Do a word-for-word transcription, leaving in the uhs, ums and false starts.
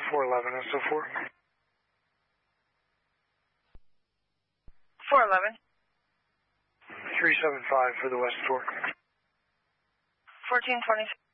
four eleven S O four. four eleven. three seven five for the West Fork. fourteen twenty.